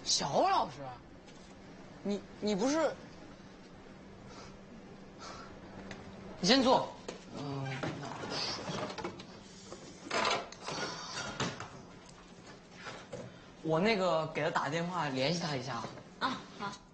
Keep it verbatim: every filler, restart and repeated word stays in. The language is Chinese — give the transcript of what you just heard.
小老师，你你不是？你先坐。嗯，我那个给他打电话联系他一下。 啊，好。